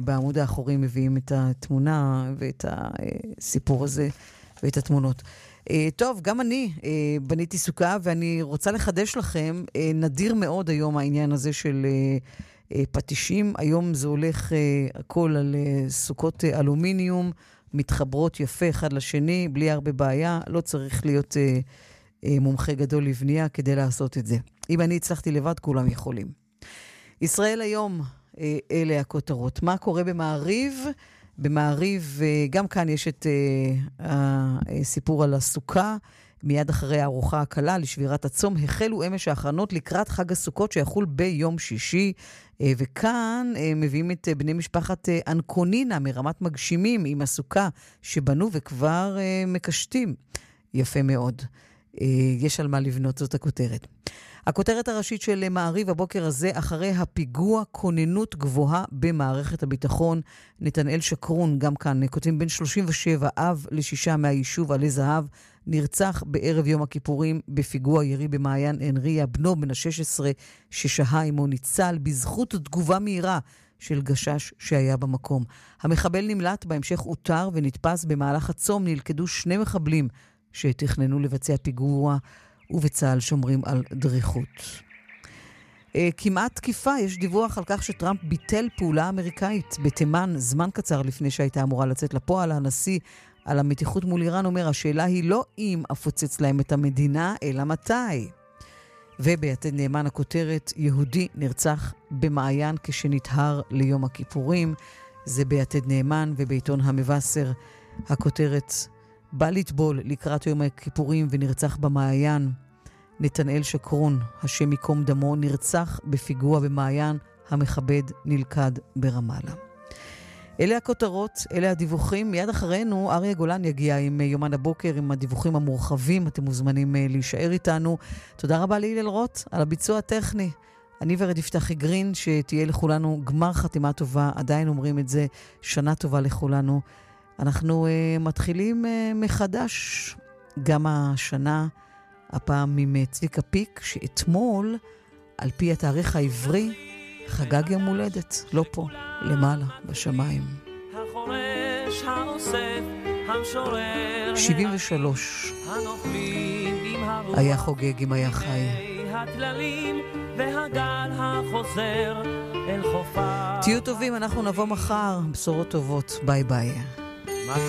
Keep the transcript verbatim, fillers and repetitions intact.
בעמוד האחורי מביאים את התמונה ואת הסיפור הזה ואת התמונות. טוב, גם אני בניתי סוכה, ואני רוצה לחדש לכם, נדיר מאוד היום העניין הזה של פטישים. היום זה הולך הכל על סוכות אלומיניום, מתחברות יפה אחד לשני, בלי הרבה בעיה. לא צריך להיות מומחה גדול לבנייה כדי לעשות את זה. אם אני הצלחתי לבד, כולם יכולים. ישראל היום, אלה הכותרות. מה קורה במעריב? במעריב, גם כאן יש את הסיפור על הסוכה. מיד אחרי הארוחה הקלה לשבירת הצום, החלו אמש האחרונות לקראת חג הסוכות שיחול ביום שישי, וכאן מביאים את בני משפחת אנקונינה מרמת מגשימים עם הסוכה שבנו וכבר מקשטים. יפה מאוד. יש על מה לבנות, זאת הכותרת. הכותרת הראשית של מעריב הבוקר הזה, אחרי הפיגוע כוננות גבוהה במערכת הביטחון. נתנאל שקרון, גם כאן, כותבים בן שלושים ושבע, אב לשישה מהיישוב עלי זהב, נרצח בערב יום הכיפורים בפיגוע ירי במעיין אנריה, בנו בן ה-שש עשרה ששהה עמו ניצל בזכות תגובה מהירה של גשש שהיה במקום. המחבל נמלט, בהמשך אותר ונתפס. במהלך הצום נלכדו שני מחבלים שתכננו לבצע פיגוע, ובצהל שומרים על דריכות. כמעט תקיפה, יש דיווח על כך שטראמפ ביטל פעולה אמריקאית בתימן זמן קצר לפני שהייתה אמורה לצאת לפועל. הנשיא על המתיחות מול איראן אומר, השאלה היא לא אם אפוצץ להם את המדינה, אלא מתי. וביתד נאמן הכותרת, יהודי נרצח במעיין כשנתהר ליום הכיפורים. זה ביתד נאמן, ובעיתון המבשר הכותרת, בא לטבול לקראת יום הכיפורים ונרצח במעיין. נתנאל שקרון, השם יקום דמו, נרצח בפיגוע במעיין, המכבד נלכד ברמאללה. אלה הכותרות, אלה הדיווחים. מיד אחרינו אריה גולן יגיע עם יומן הבוקר עם הדיווחים המורחבים. אתם מוזמנים להישאר איתנו. תודה רבה להילל רוט על הביצוע הטכני. אני ורד יפתחי גרין, שתהיה לכולנו גמר חתימה טובה. עדיין אומרים את זה, שנה טובה לכולנו. אנחנו uh, מתחילים uh, מחדש גם השנה, הפעם עם uh, צביקה פיק, שאתמול, על פי התאריך העברי, חגג יום הולדת, לא פה, למעלה, בשמיים. החורש, האוסף, המשורר, שבעים ושלוש, היה חוגג אם היה חי. הכללים והגל החוזר אל חופה. תהיו טובים, אנחנו נבוא מחר, בשורות טובות, ביי ביי.